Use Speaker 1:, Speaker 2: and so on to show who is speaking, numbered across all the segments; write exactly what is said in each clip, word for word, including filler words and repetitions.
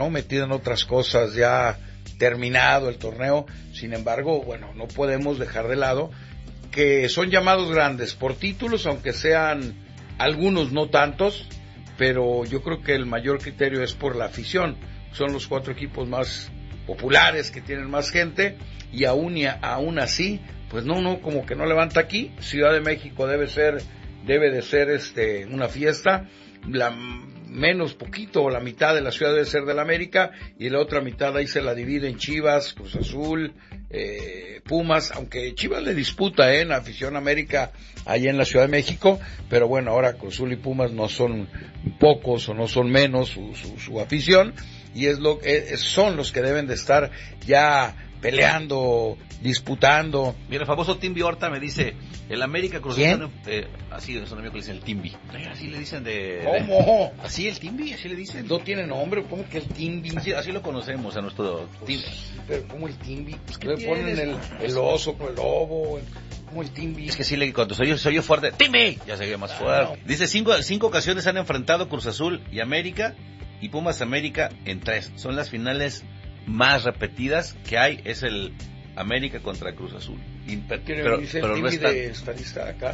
Speaker 1: ¿no? Metido en otras cosas, ya terminado el torneo. Sin embargo, bueno, no podemos dejar de lado que son llamados grandes por títulos, aunque sean algunos no tantos, pero yo creo que el mayor criterio es por la afición. Son los cuatro equipos más populares, que tienen más gente, y aún, y aún así, pues no, no, como que no levanta aquí. Ciudad de México debe ser, debe de ser este, una fiesta. La menos poquito, o la mitad de la ciudad debe ser del América, y la otra mitad ahí se la divide en Chivas, Cruz Azul, eh, Pumas, aunque Chivas le disputa eh, en la afición América allá en la Ciudad de México, pero bueno, ahora Cruz Azul y Pumas no son pocos o no son menos su, su, su afición, y es lo eh, son los que deben de estar ya peleando, disputando.
Speaker 2: Mira, el famoso Timbi Horta me dice, el América Cruz Azul, eh, así es un amigo que le dicen el Timbi. Así le dicen de...
Speaker 1: ¿Cómo?
Speaker 2: De, así el Timbi, así le dicen.
Speaker 1: No tiene nombre, ¿cómo que el Timbi?
Speaker 2: Así, así lo conocemos a nuestro
Speaker 1: pues,
Speaker 2: Timbi.
Speaker 1: Pero ¿cómo el Timbi?
Speaker 2: Pues,
Speaker 1: ¿qué le ponen el, el oso con el lobo? ¿Cómo el Timbi?
Speaker 2: Es que sí, le, cuando soy, soy yo fuerte, ¡Timbi! Ya se ve más fuerte. No. Dice, cinco, cinco ocasiones han enfrentado Cruz Azul y América, y Pumas América en tres. Son las finales más repetidas que hay, es el América contra Cruz Azul. Y, pero
Speaker 1: pero, pero el no está... de estadista acá.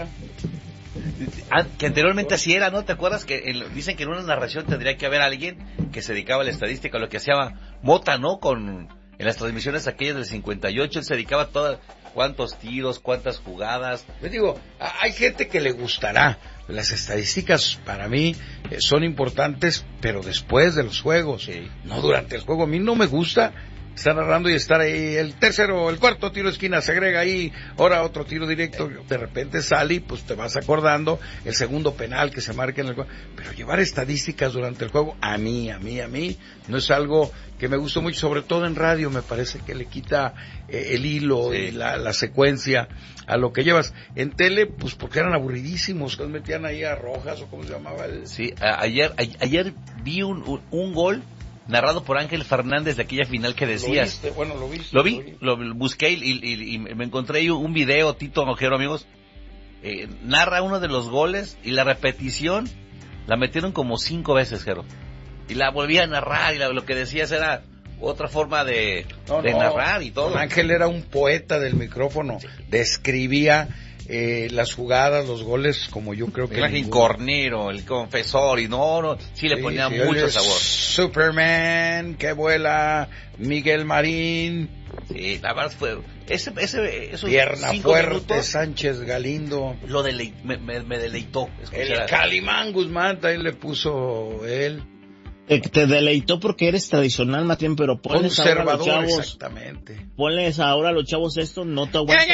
Speaker 2: Ah, que anteriormente así era, ¿no? ¿Te acuerdas que en, dicen que en una narración tendría que haber alguien que se dedicaba a la estadística, lo que hacía Mota, ¿no? Con en las transmisiones aquellas del cincuenta y ocho, él se dedicaba a todas, cuántos tiros, cuántas jugadas.
Speaker 1: Les digo, hay gente que le gustará. Las estadísticas para mí eh, son importantes, pero después de los juegos, sí. No durante el juego. A mí no me gusta estar narrando y estar ahí, el tercero, el cuarto tiro de esquina se agrega ahí, ahora otro tiro directo, de repente sale y pues te vas acordando, el segundo penal que se marca en el juego, pero llevar estadísticas durante el juego, a mí, a mí, a mí, no es algo que me gustó mucho, sobre todo en radio, me parece que le quita eh, el hilo sí. y la, la secuencia a lo que llevas. En tele, pues porque eran aburridísimos, que metían ahí a Rojas, o cómo se llamaba el...
Speaker 2: Sí, a, ayer, a, ayer vi un, un, un gol narrado por Ángel Fernández de aquella final que decías.
Speaker 1: ¿Lo viste? Bueno, lo viste.
Speaker 2: Lo vi, lo, lo busqué y, y, y me encontré un video, Tito Ojero, amigos, eh, narra uno de los goles y la repetición la metieron como cinco veces, Jero. Y la volvía a narrar y la, lo que decías era otra forma de, no, de no, narrar y todo.
Speaker 1: Ángel era un poeta del micrófono, sí. Describía eh, las jugadas, los goles, como yo creo que...
Speaker 2: El Cornero, el confesor, y no, no, sí le sí, ponía sí, mucho sabor.
Speaker 1: Superman, que vuela, Miguel Marín.
Speaker 2: Sí, la verdad fue... Ese, ese, esos
Speaker 1: Pierna fuerte,
Speaker 2: minutos,
Speaker 1: Sánchez Galindo.
Speaker 2: Lo deleit, me, me, me deleitó.
Speaker 1: El Calimán Guzmán, ahí le puso él.
Speaker 3: Te, te deleitó porque eres tradicional, Martín, pero ponles ahora a los chavos.
Speaker 1: Exactamente.
Speaker 3: Ponles ahora a los chavos esto, no te aguantas.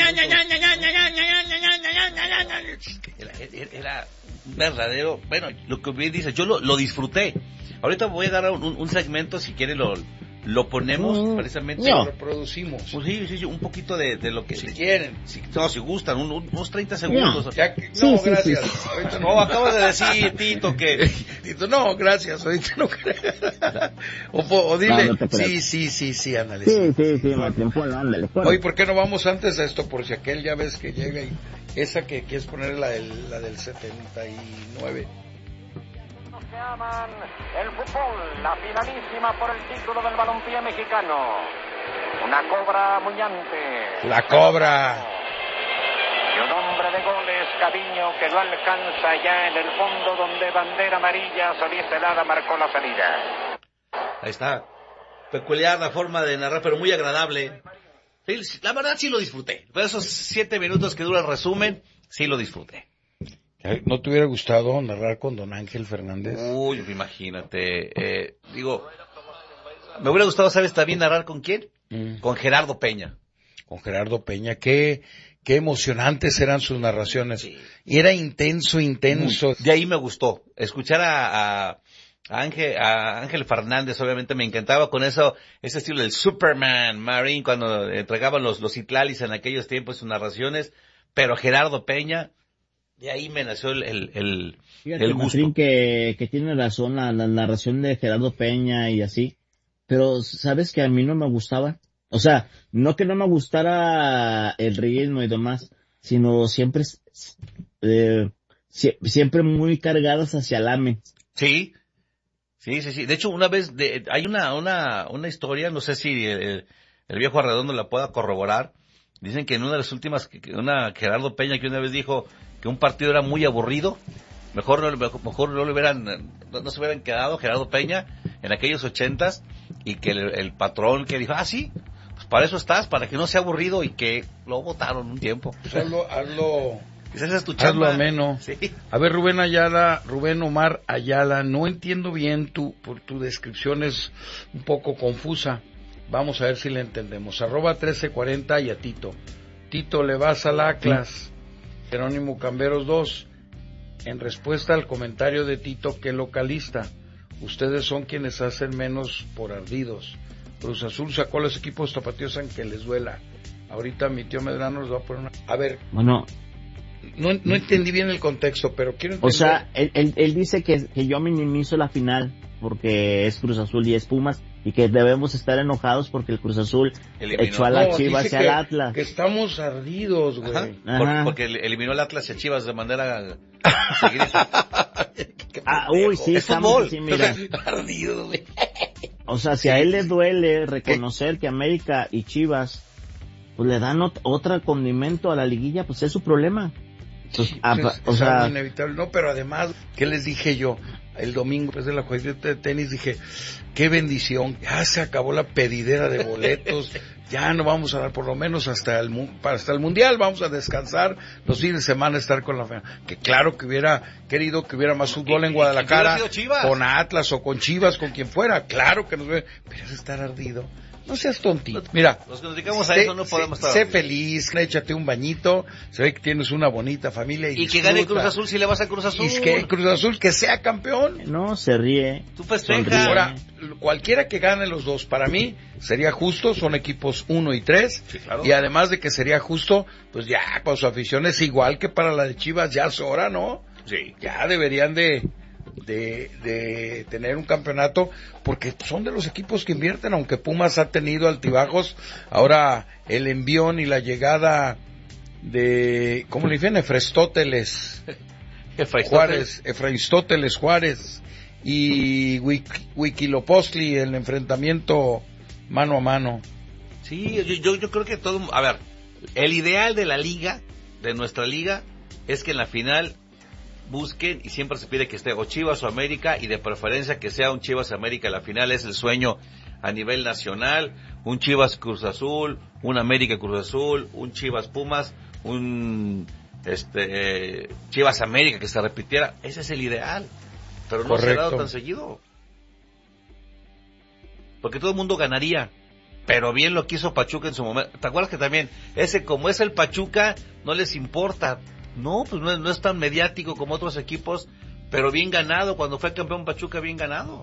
Speaker 2: Era, era, era verdadero. Bueno, lo que bien dice, yo lo, lo disfruté. Ahorita voy a dar un, un segmento, si quieren lo, lo ponemos, mm, precisamente.
Speaker 1: No. Lo reproducimos.
Speaker 2: Pues sí, sí, sí, un poquito de, de lo que...
Speaker 1: Si de, quieren.
Speaker 2: Si, no, si gustan, un, unos treinta segundos.
Speaker 1: No, ya que, no sí, gracias. Sí, sí.
Speaker 2: Ahorita no, acabas de decir, Tito, que...
Speaker 1: Tito, no, gracias, ahorita no creo. o, o dile, no, no sí, sí, sí, sí, ándale.
Speaker 3: Sí, sí, sí, Martín, ponlo, ándale. Ponlo.
Speaker 1: Oye, ¿por qué no vamos antes a esto? Por si aquel ya ves que llega y... Esa que quieres poner, la del, la del setenta y nueve.
Speaker 4: Que aman el fútbol, la finalísima por el título del balompié mexicano. Una cobra mullante.
Speaker 1: La cobra.
Speaker 4: Y un hombre de goles, Caviño, que no alcanza ya en el fondo donde bandera amarilla, Solís Helada marcó la salida.
Speaker 2: Ahí está. Peculiar la forma de narrar, pero muy agradable. Sí, la verdad sí lo disfruté. Por esos siete minutos que dura el resumen, sí lo disfruté.
Speaker 1: ¿No te hubiera gustado narrar con don Ángel Fernández?
Speaker 2: Uy, imagínate. Eh, digo, me hubiera gustado, ¿sabes también narrar con quién? Mm. Con Gerardo Peña.
Speaker 1: Con Gerardo Peña. Qué, qué emocionantes eran sus narraciones. Sí. Y era intenso, intenso.
Speaker 2: Muy. De ahí me gustó. Escuchar a... a A Ángel, a Ángel Fernández, obviamente me encantaba con eso, ese estilo del Superman Marine, cuando entregaban los, los Itlalis en aquellos tiempos, sus narraciones, pero Gerardo Peña, de ahí me nació el, el, el,
Speaker 3: Fíjate,
Speaker 2: el gusto.
Speaker 3: Martín, que, que tiene razón la, la narración de Gerardo Peña y así, pero ¿sabes que a mí no me gustaba? O sea, no que no me gustara el ritmo y demás, sino siempre, eh, siempre muy cargadas hacia el A M E.
Speaker 2: Sí. Sí, sí, sí. De hecho, una vez, de, hay una, una, una historia, no sé si el, el viejo Arredondo la pueda corroborar. Dicen que en una de las últimas, una Gerardo Peña que una vez dijo que un partido era muy aburrido, mejor no, mejor no le hubieran, no, no se hubieran quedado Gerardo Peña en aquellos ochentas, y que el, el patrón que dijo, ah, sí, pues para eso estás, para que no sea aburrido, y que lo votaron un tiempo.
Speaker 1: Pues hazlo, hazlo,
Speaker 2: Esa es tu
Speaker 1: hazlo
Speaker 2: chamba.
Speaker 1: ameno.
Speaker 2: Sí.
Speaker 1: A ver, Rubén Ayala, Rubén Omar Ayala, no entiendo bien tu, por tu descripción es un poco confusa. Vamos a ver si le entendemos. Arroba trece cuarenta y a Tito. Tito, le vas al Atlas. Jerónimo Camberos dos. En respuesta al comentario de Tito, que localista. Ustedes son quienes hacen menos por ardidos. Cruz Azul sacó a los equipos tapatíos aunque les duela. Ahorita mi tío Medrano nos va a poner una... A ver,
Speaker 3: Bueno,
Speaker 1: no, no entendí bien el contexto, pero quiero entender...
Speaker 3: o sea, él, él, él dice que, que yo minimizo la final porque es Cruz Azul y es Pumas, y que debemos estar enojados porque el Cruz Azul
Speaker 2: Eliminó.
Speaker 3: echó a la
Speaker 1: No,
Speaker 3: Chivas y
Speaker 1: dice
Speaker 3: al
Speaker 1: que,
Speaker 3: Atlas.
Speaker 1: que estamos ardidos, güey.
Speaker 2: Ajá.
Speaker 3: Ajá.
Speaker 2: Por- porque eliminó el Atlas y a Chivas de manera seguida.
Speaker 3: Ah, uy, sí,
Speaker 2: Es
Speaker 3: estamos
Speaker 2: fútbol.
Speaker 3: así, mira.
Speaker 1: Ardidos, güey.
Speaker 3: O sea, si a él le duele reconocer que América y Chivas pues le dan ot- otra condimento a la liguilla, pues es su problema. Pues, ah,
Speaker 1: Es- es
Speaker 3: o sea,
Speaker 1: algo inevitable. No, pero además, ¿qué les dije yo? El domingo, después de la jugada de tenis, dije, qué bendición, ya se acabó la pedidera de boletos, ya no vamos a dar por lo menos hasta el mu- hasta el mundial, vamos a descansar, los fines de semana estar con la fe. Que claro que hubiera querido que hubiera más fútbol
Speaker 2: Y-
Speaker 1: en
Speaker 2: y-
Speaker 1: Guadalajara,
Speaker 2: y que hubiera sido Chivas.
Speaker 1: con Atlas o con Chivas, con quien fuera, claro que nos ve, pero es estar ardido. No seas tontito. Mira,
Speaker 2: Los que nos dedicamos a
Speaker 1: sé,
Speaker 2: eso no podemos
Speaker 1: sé-
Speaker 2: estar
Speaker 1: sé
Speaker 2: ardidos.
Speaker 1: feliz, échate un bañito, se ve que tienes una bonita familia y,
Speaker 2: Y que gane
Speaker 1: disfruta.
Speaker 2: Cruz Azul si le vas a Cruz Azul.
Speaker 1: Y que Cruz Azul que sea campeón.
Speaker 3: no, se ríe.
Speaker 2: Tú festeja.
Speaker 3: Sonríe.
Speaker 1: Ahora, cualquiera que gane los dos, para mí, sería justo, son equipos uno y tres,
Speaker 2: Sí, claro.
Speaker 1: y además de que sería justo, pues ya, para su afición es igual que para la de Chivas, ya es hora, ¿no?
Speaker 2: Sí.
Speaker 1: Ya deberían de, de, de tener un campeonato, porque son de los equipos que invierten, aunque Pumas ha tenido altibajos, ahora el envión y la llegada de, ¿cómo le dicen? Efrestóteles Juárez, Efraistóteles Juárez y Wik- Huiquilopostli, el enfrentamiento mano a mano.
Speaker 2: Sí, yo, yo, yo creo que todo... A ver, el ideal de la liga, de nuestra liga, es que en la final busquen, y siempre se pide que esté o Chivas o América, y de preferencia que sea un Chivas América. La final es el sueño a nivel nacional, un Chivas Cruz Azul, un América Cruz Azul, un Chivas Pumas, un este Chivas América que se repitiera. Ese es el ideal, pero no se ha
Speaker 1: Correcto.
Speaker 2: dado tan seguido, porque todo el mundo ganaría. Pero bien lo quiso Pachuca en su momento. ¿Te acuerdas que también ese, como es el Pachuca, no les importa? No, pues no, no es tan mediático como otros equipos, pero bien ganado. Cuando fue campeón Pachuca, bien ganado.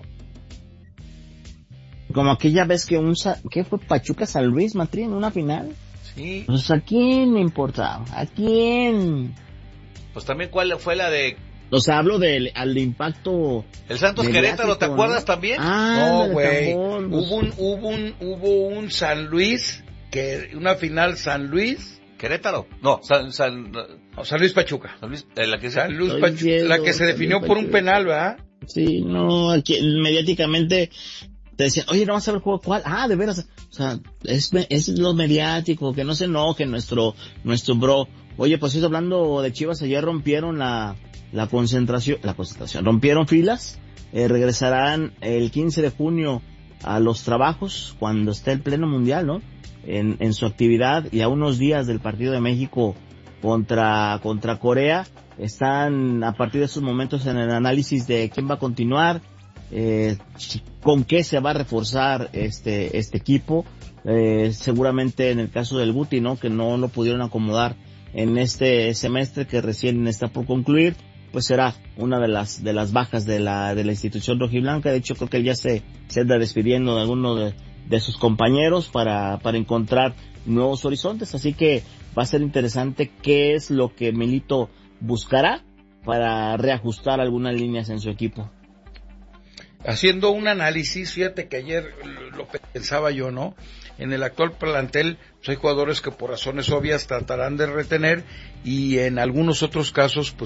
Speaker 3: Como aquella vez que un, Sa- ¿qué fue? Pachuca San Luis, Matri, en una final.
Speaker 2: Sí.
Speaker 3: Pues ¿a quién le importaba? ¿A quién?
Speaker 2: Pues también, ¿cuál fue la de
Speaker 3: O sea, hablo del al impacto
Speaker 2: el Santos
Speaker 3: mediático,
Speaker 2: Querétaro? ¿Te acuerdas
Speaker 3: ¿no?
Speaker 2: también?
Speaker 3: Ah,
Speaker 1: No,
Speaker 3: del
Speaker 1: güey,
Speaker 3: Cambón, pues.
Speaker 1: hubo un, hubo un, hubo un San Luis, que una final San Luis,
Speaker 2: Querétaro. No, San, San,
Speaker 1: no, San Luis Pachuca.
Speaker 2: San Luis, eh, la que
Speaker 1: San Luis
Speaker 3: Estoy
Speaker 1: Pachuca,
Speaker 3: viendo,
Speaker 1: la que se
Speaker 3: San
Speaker 1: definió
Speaker 3: Luis
Speaker 1: por un
Speaker 3: Pachuca.
Speaker 1: penal, ¿verdad?
Speaker 3: Sí, no, aquí mediáticamente te decían, oye, no vas a ver juego cuál. Ah, de veras. O sea, es, es lo mediático, que no se enoje nuestro, nuestro bro. Oye, pues estoy hablando de Chivas, ayer rompieron la, la concentración, la concentración, rompieron filas, eh, regresarán el quince de junio a los trabajos cuando esté el pleno mundial, ¿no? En, en su actividad, y a unos días del partido de México contra, contra Corea, están a partir de esos momentos en el análisis de quién va a continuar, eh, con qué se va a reforzar este, este equipo, eh, seguramente en el caso del Guti, ¿no? Que no lo pudieron acomodar en este semestre que recién está por concluir, pues será una de las, de las bajas de la, de la institución rojiblanca. De hecho, creo que él ya se, se anda despidiendo de alguno de, de sus compañeros para, para encontrar nuevos horizontes, así que va a ser interesante qué es lo que Milito buscará para reajustar algunas líneas en su equipo.
Speaker 1: Haciendo un análisis, fíjate que ayer lo pensaba yo, ¿no? En el actual plantel, pues hay jugadores que por razones obvias tratarán de retener, y en algunos otros casos, pues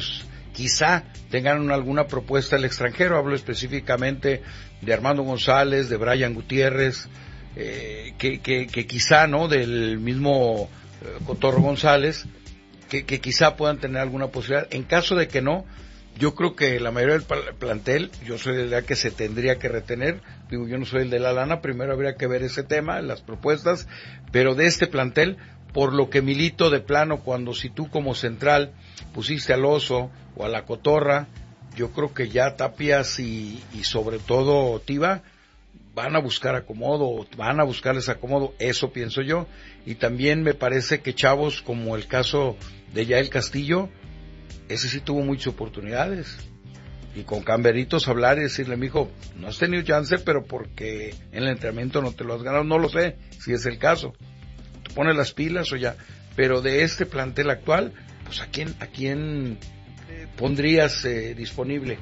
Speaker 1: quizá tengan alguna propuesta del extranjero. Hablo específicamente de Armando González, de Brian Gutiérrez, eh, que, que, que quizá, ¿no?, del mismo eh, Cotorro González, que, que quizá puedan tener alguna posibilidad. En caso de que no, yo creo que la mayoría del plantel, yo soy de la idea que se tendría que retener. Digo, yo no soy el de la lana, primero habría que ver ese tema, las propuestas, pero de este plantel, por lo que milito de plano, cuando si tú como central pusiste al Oso o a la Cotorra, yo creo que ya Tapias y, y sobre todo Tiva van a buscar acomodo, van a buscarles acomodo, eso pienso yo. Y también me parece que chavos como el caso de Yael Castillo, ese sí tuvo muchas oportunidades. Y con Camberitos hablar y decirle, mijo, no has tenido chance, pero porque en el entrenamiento no te lo has ganado, no lo sé, si es el caso. Tú pones las pilas o ya. Pero de este plantel actual, pues ¿a quién, a quién eh, pondrías eh, disponible?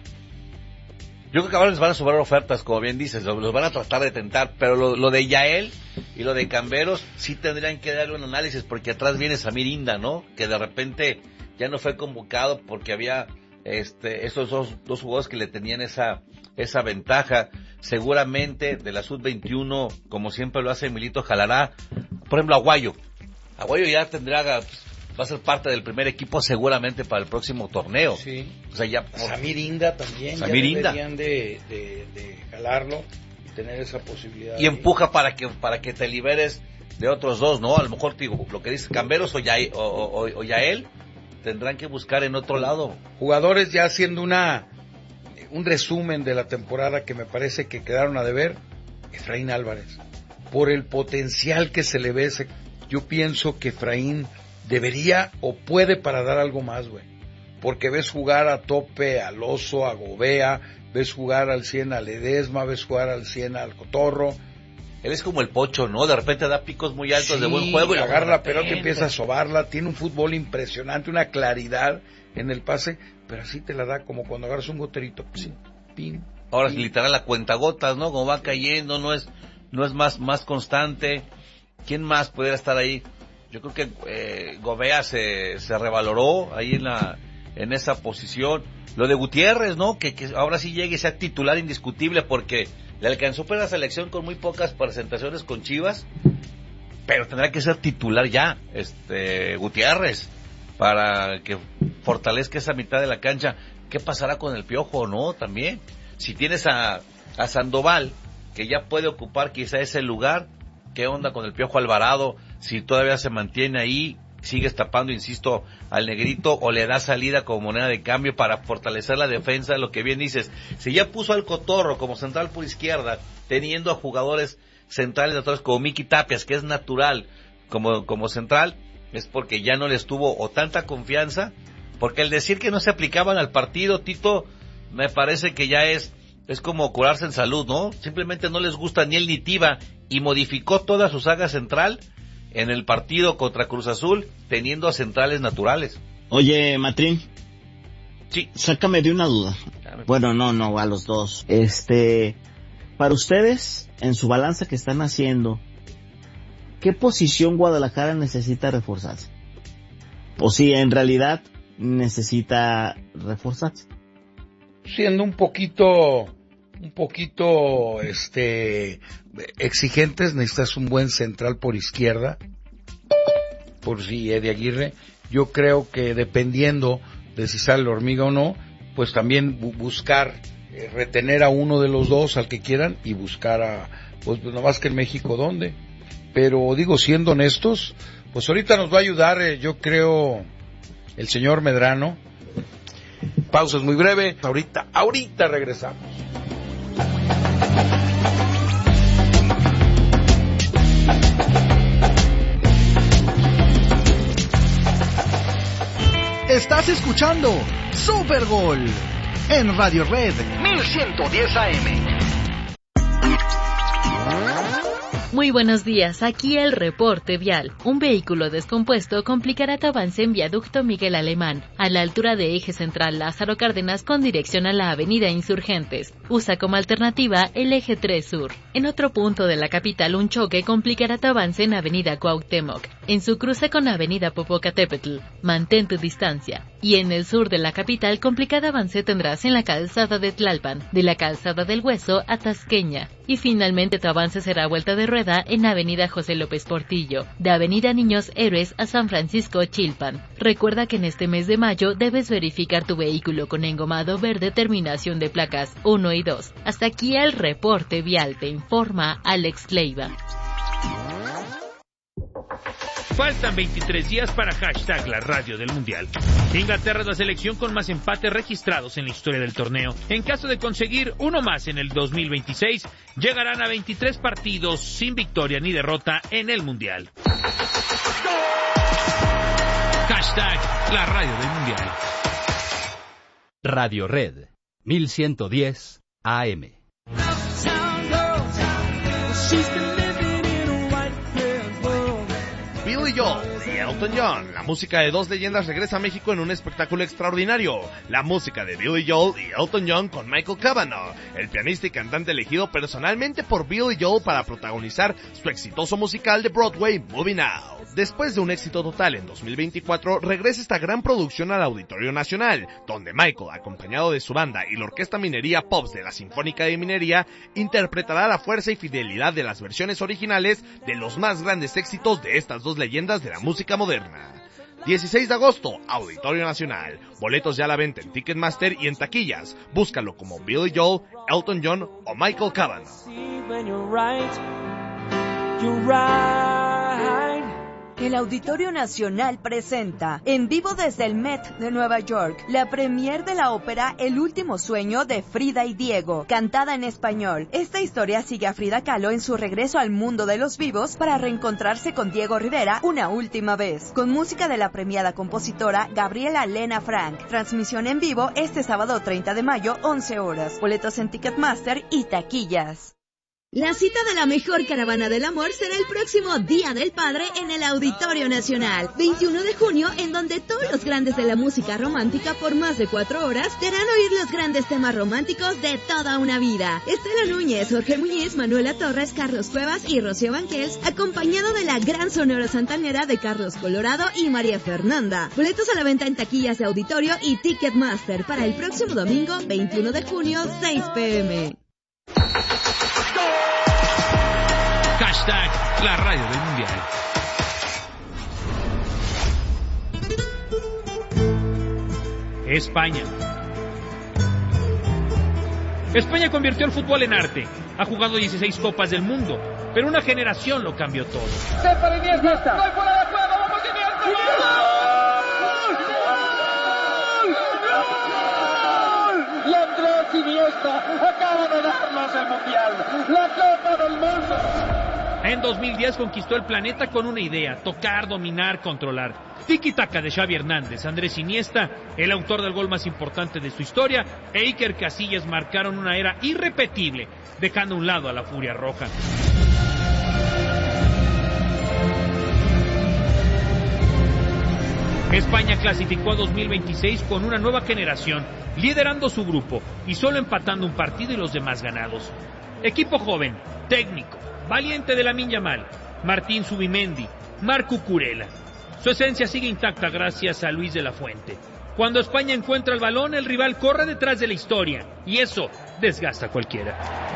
Speaker 2: Yo creo que ahora les van a sobrar ofertas, como bien dices, los van a tratar de tentar, pero lo, lo de Yael y lo de Camberos sí tendrían que darle un análisis, porque atrás viene Samir Inda, ¿no? Que de repente ya no fue convocado porque había este esos dos, dos jugadores que le tenían esa esa ventaja. Seguramente de la sub veintiuno, como siempre lo hace Emilito, jalará, por ejemplo, Aguayo. Aguayo ya tendrá, va a ser parte del primer equipo seguramente para el próximo torneo.
Speaker 1: Sí.
Speaker 2: O sea, ya
Speaker 1: Samir Inda también,
Speaker 2: Samir
Speaker 1: ya
Speaker 2: Inda.
Speaker 1: deberían de, de, de jalarlo y tener esa posibilidad.
Speaker 2: Y empuja para que para que te liberes de otros dos, ¿no? A lo mejor digo, lo que dice Camberos o, Yael, o, o, o Yael tendrán que buscar en otro lado.
Speaker 1: Jugadores ya haciendo una un resumen de la temporada que me parece que quedaron a deber. Efraín Álvarez, por el potencial que se le ve, yo pienso que Efraín debería o puede para dar algo más, güey, porque ves jugar a tope al Oso, a Gobea, ves jugar al cien a Ledesma, ves jugar al cien al Cotorro.
Speaker 2: Él es como el Pocho, ¿no? De repente da picos muy altos, sí, de buen juego y
Speaker 1: agarra la pelota y empieza a sobarla, tiene un fútbol impresionante, una claridad en el pase, pero así te la da como cuando agarras un goterito. Pin, pin,
Speaker 2: Ahora
Speaker 1: pin.
Speaker 2: es literal la cuentagotas, ¿no? Como va cayendo, no es no es más más constante. ¿Quién más pudiera estar ahí? Yo creo que eh, Gobea se se revaloró ahí en la en esa posición. Lo de Gutiérrez, ¿no? Que, que ahora sí llegue y sea titular indiscutible, porque le alcanzó para la selección con muy pocas presentaciones con Chivas, pero tendrá que ser titular ya, este Gutiérrez, para que fortalezca esa mitad de la cancha. ¿Qué pasará con el Piojo, no? También, si tienes a, a Sandoval, que ya puede ocupar quizá ese lugar, ¿qué onda con el Piojo Alvarado? Si todavía se mantiene ahí, sigues tapando, insisto, al Negrito, o le da salida como moneda de cambio para fortalecer la defensa. Lo que bien dices, si ya puso al Cotorro como central por izquierda, teniendo a jugadores centrales naturales como Miki Tapias, que es natural como, como central, es porque ya no les tuvo o tanta confianza, porque el decir que no se aplicaban al partido, Tito, me parece que ya es, es como curarse en salud, ¿no? Simplemente no les gusta ni él ni Tiva, y modificó toda su saga central en el partido contra Cruz Azul, teniendo a centrales naturales.
Speaker 3: Oye, Matrín.
Speaker 2: Sí.
Speaker 3: Sácame de una duda. Bueno, no, no, a los dos. Este, para ustedes, en su balanza que están haciendo, ¿qué posición Guadalajara necesita reforzarse? O si en realidad necesita reforzarse.
Speaker 1: Siendo un poquito, un poquito, este, exigentes, necesitas un buen central por izquierda, por si Eddie Aguirre. Yo creo que dependiendo de si sale la hormiga o no, pues también bu- buscar, eh, retener a uno de los dos, al que quieran, y buscar a, pues no más que en México, ¿dónde? Pero digo, siendo honestos, pues ahorita nos va a ayudar, eh, yo creo, el señor Medrano. Pausa es muy breve, ahorita, ahorita regresamos.
Speaker 5: Estás escuchando Super Gol en Radio Red mil ciento diez A M.
Speaker 6: Muy buenos días, aquí el reporte vial. Un vehículo descompuesto complicará tu avance en viaducto Miguel Alemán, a la altura de Eje Central Lázaro Cárdenas con dirección a la avenida Insurgentes. Usa como alternativa el Eje tres Sur. En otro punto de la capital, un choque complicará tu avance en avenida Cuauhtémoc, en su cruce con avenida Popocatépetl. Mantén tu distancia. Y en el sur de la capital, complicado avance tendrás en la calzada de Tlalpan, de la calzada del Hueso a Tasqueña. Y finalmente tu avance será vuelta de rueda en Avenida José López Portillo, de Avenida Niños Héroes a San Francisco Chilpan. Recuerda que en este mes de mayo debes verificar tu vehículo con engomado verde terminación de placas uno y dos. Hasta aquí el reporte vial, te informa Alex Leiva.
Speaker 7: Faltan veintitrés días para hashtag la radio del Mundial. Inglaterra es la selección con más empates registrados en la historia del torneo. En caso de conseguir uno más en el dos mil veintiséis, llegarán a veintitrés partidos sin victoria ni derrota en el Mundial. Hashtag la radio del Mundial.
Speaker 8: Radio Red, mil ciento diez A M.
Speaker 9: Billy Joel y Elton John. La música de dos leyendas regresa a México en un espectáculo extraordinario. La música de Billy Joel y Elton John con Michael Cavanaugh, el pianista y cantante elegido personalmente por Billy Joel para protagonizar su exitoso musical de Broadway, Moving Out. Después de un éxito total en dos mil veinticuatro, regresa esta gran producción al Auditorio Nacional, donde Michael, acompañado de su banda y la Orquesta Minería Pops de la Sinfónica de Minería, interpretará la fuerza y fidelidad de las versiones originales de los más grandes éxitos de estas dos leyendas de la música moderna. dieciséis de agosto, Auditorio Nacional. Boletos ya a la venta en Ticketmaster y en taquillas. Búscalo como Billy Joel, Elton John o Michael Cavanaugh.
Speaker 10: El Auditorio Nacional presenta, en vivo desde el Met de Nueva York, la premier de la ópera El último sueño de Frida y Diego, cantada en español. Esta historia sigue a Frida Kahlo en su regreso al mundo de los vivos para reencontrarse con Diego Rivera una última vez, con música de la premiada compositora Gabriela Lena Frank. Transmisión en vivo este sábado treinta de mayo, once horas. Boletos en Ticketmaster y taquillas.
Speaker 11: La cita de la mejor caravana del amor será el próximo Día del Padre en el Auditorio Nacional, veintiuno de junio, en donde todos los grandes de la música romántica por más de cuatro horas te harán oír los grandes temas románticos de toda una vida. Estela Núñez, Jorge Muñiz, Manuela Torres, Carlos Cuevas y Rocío Banquels, acompañado de la gran sonora santanera de Carlos Colorado y María Fernanda. Boletos a la venta en taquillas de Auditorio y Ticketmaster para el próximo domingo, veintiuno de junio, seis pe eme.
Speaker 7: Hashtag la radio del Mundial. España. España convirtió el fútbol en arte. Ha jugado dieciséis Copas del Mundo, pero una generación lo cambió todo.
Speaker 4: ¡Sepa Iniesta! ¡Gol fuera de juego! ¡Vamos Iniesta! ¡Gol! Y Andrés Iniesta acaba de darnos el Mundial, la Copa del Mundo.
Speaker 7: En dos mil diez conquistó el planeta con una idea: tocar, dominar, controlar. Tiki-taka de Xavi Hernández, Andrés Iniesta, el autor del gol más importante de su historia, e Iker Casillas marcaron una era irrepetible, dejando a un lado a la Furia Roja. España clasificó a dos mil veintiséis con una nueva generación, liderando su grupo y solo empatando un partido y los demás ganados. Equipo joven, técnico, valiente de Lamine Yamal, Martín Zubimendi, Marc Cucurella. Su esencia sigue intacta gracias a Luis de la Fuente. Cuando España encuentra el balón, el rival corre detrás de la historia, y eso desgasta a cualquiera.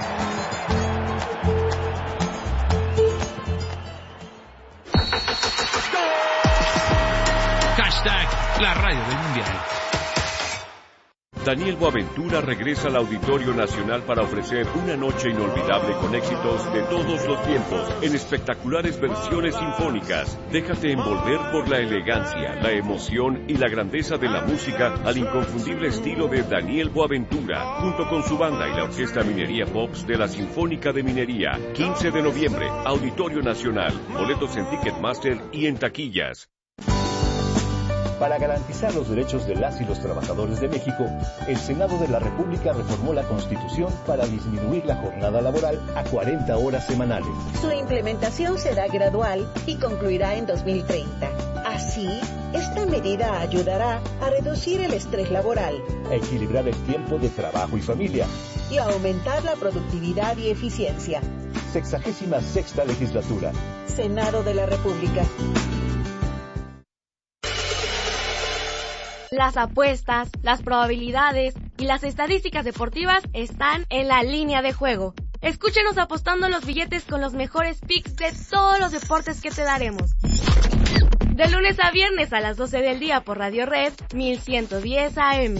Speaker 7: Hashtag la radio del Mundial.
Speaker 12: Daniel Boaventura regresa al Auditorio Nacional para ofrecer una noche inolvidable con éxitos de todos los tiempos, en espectaculares versiones sinfónicas. Déjate envolver por la elegancia, la emoción y la grandeza de la música al inconfundible estilo de Daniel Boaventura, junto con su banda y la Orquesta Minería Pops de la Sinfónica de Minería. quince de noviembre, Auditorio Nacional. Boletos en Ticketmaster y en taquillas.
Speaker 13: Para garantizar los derechos de las y los trabajadores de México, el Senado de la República reformó la Constitución para disminuir la jornada laboral a cuarenta horas semanales.
Speaker 14: Su implementación será gradual y concluirá en dos mil treinta. Así, esta medida ayudará a reducir el estrés laboral,
Speaker 13: a equilibrar el tiempo de trabajo y familia
Speaker 14: y a aumentar la productividad y eficiencia.
Speaker 13: Sexagésima sexta legislatura.
Speaker 14: Senado de la República.
Speaker 15: Las apuestas, las probabilidades y las estadísticas deportivas están en la línea de juego. Escúchenos apostando los billetes con los mejores picks de todos los deportes que te daremos. De lunes a viernes a las doce del día por Radio Red mil ciento diez A M.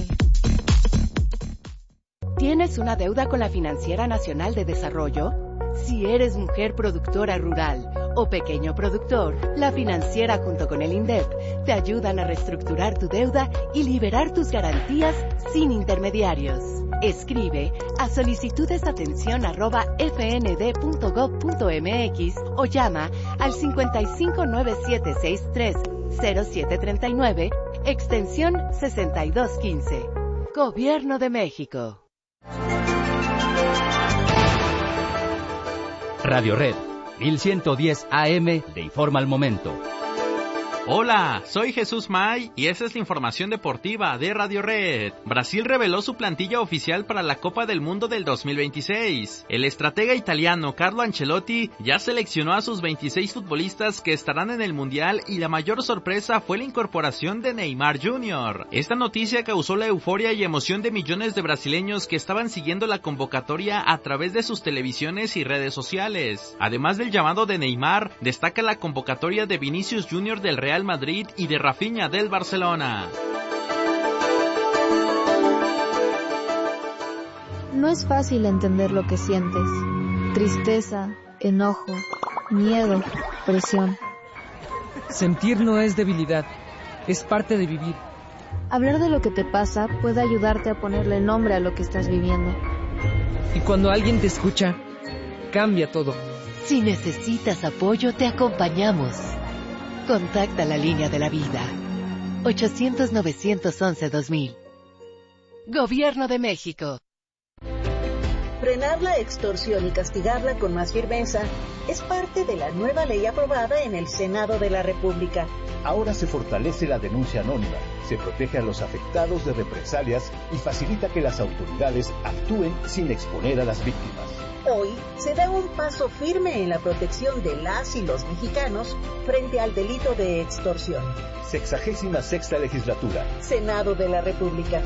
Speaker 16: ¿Tienes una deuda con la Financiera Nacional de Desarrollo? Si eres mujer productora rural o pequeño productor, la Financiera junto con el INDEP te ayudan a reestructurar tu deuda y liberar tus garantías sin intermediarios. Escribe a solicitudesatención arroba fnd.gov.mx o llama al cincuenta y cinco nueve siete sesenta y tres cero siete treinta y nueve, extensión sesenta y dos quince. Gobierno de México.
Speaker 8: Radio Red, mil ciento diez A M, te informa al momento.
Speaker 17: Hola, soy Jesús May y esa es la información deportiva de Radio Red. Brasil reveló su plantilla oficial para la Copa del Mundo del dos mil veintiséis. El estratega italiano Carlo Ancelotti ya seleccionó a sus veintiséis futbolistas que estarán en el Mundial y la mayor sorpresa fue la incorporación de Neymar junior Esta noticia causó la euforia y emoción de millones de brasileños que estaban siguiendo la convocatoria a través de sus televisiones y redes sociales. Además del llamado de Neymar, destaca la convocatoria de Vinicius junior del Real Madrid y de Rafinha del Barcelona.
Speaker 18: No es fácil entender lo que sientes. Tristeza, enojo, miedo, presión.
Speaker 19: Sentir no es debilidad, es parte de vivir.
Speaker 18: Hablar de lo que te pasa puede ayudarte a ponerle nombre a lo que estás viviendo.
Speaker 19: Y cuando alguien te escucha, cambia todo.
Speaker 16: Si necesitas apoyo, te acompañamos. Contacta la línea de la vida. ochocientos novecientos once dos mil. Gobierno de México.
Speaker 14: Frenar la extorsión y castigarla con más firmeza es parte de la nueva ley aprobada en el Senado de la República.
Speaker 13: Ahora se fortalece la denuncia anónima, se protege a los afectados de represalias y facilita que las autoridades actúen sin exponer a las víctimas.
Speaker 14: Hoy se da un paso firme en la protección de las y los mexicanos frente al delito de extorsión.
Speaker 13: Sexagésima sexta legislatura.
Speaker 14: Senado de la República.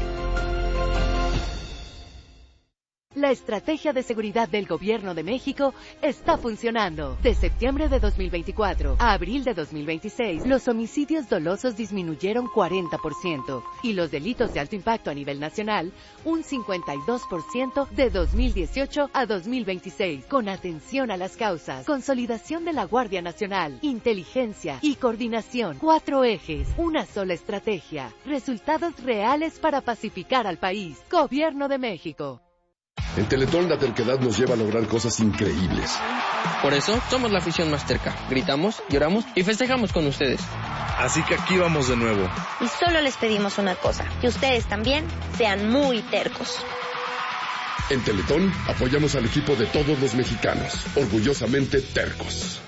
Speaker 16: La estrategia de seguridad del Gobierno de México está funcionando. De septiembre de dos mil veinticuatro a abril de dos mil veintiséis, los homicidios dolosos disminuyeron cuarenta por ciento y los delitos de alto impacto a nivel nacional un cincuenta y dos por ciento de dos mil dieciocho a dos mil veintiséis. Con atención a las causas, consolidación de la Guardia Nacional, inteligencia y coordinación. Cuatro ejes, una sola estrategia. Resultados reales para pacificar al país. Gobierno de México.
Speaker 20: En Teletón la terquedad nos lleva a lograr cosas increíbles.
Speaker 21: Por eso somos la afición más terca. Gritamos, lloramos y festejamos con ustedes.
Speaker 22: Así que aquí vamos de nuevo.
Speaker 23: Y solo les pedimos una cosa, que ustedes también sean muy tercos.
Speaker 20: En Teletón apoyamos al equipo de todos los mexicanos, orgullosamente tercos.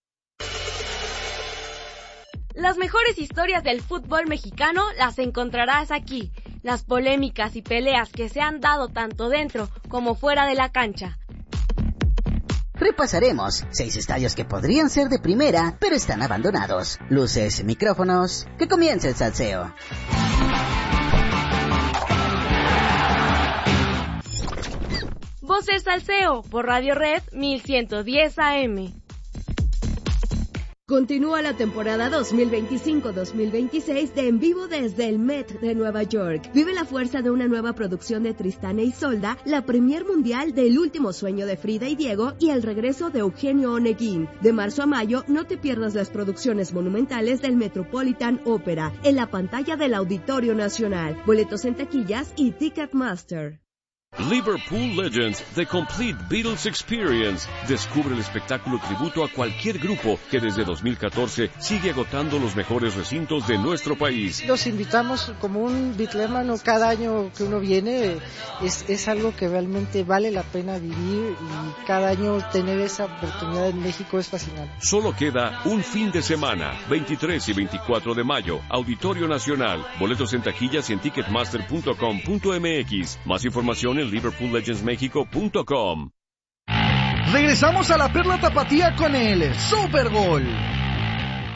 Speaker 15: Las mejores historias del fútbol mexicano las encontrarás aquí. Las polémicas y peleas que se han dado tanto dentro como fuera de la cancha.
Speaker 24: Repasaremos seis estadios que podrían ser de primera, pero están abandonados. Luces, micrófonos, que comience el salseo.
Speaker 15: Voz del Salseo por Radio Red mil ciento diez A M.
Speaker 11: Continúa la temporada dos mil veinticinco dos mil veintiséis de En Vivo desde el Met de Nueva York. Vive la fuerza de una nueva producción de Tristán e Isolda, la premier mundial del Último Sueño de Frida y Diego y el regreso de Eugenio Oneguín. De marzo a mayo, no te pierdas las producciones monumentales del Metropolitan Opera en la pantalla del Auditorio Nacional. Boletos en taquillas y Ticketmaster.
Speaker 12: Liverpool Legends, The Complete Beatles Experience. Descubre el espectáculo tributo a cualquier grupo que desde dos mil catorce sigue agotando los mejores recintos de nuestro país.
Speaker 25: Los invitamos como un bitlémano cada año que uno viene. Es, es algo que realmente vale la pena vivir y cada año tener esa oportunidad en México es fascinante.
Speaker 12: Solo queda un fin de semana, veintitrés y veinticuatro de mayo, Auditorio Nacional. Boletos en taquillas y en ticketmaster punto com punto m x. Más información en liverpool legends mexico punto com.
Speaker 5: Regresamos a la Perla Tapatía con el Super Gol.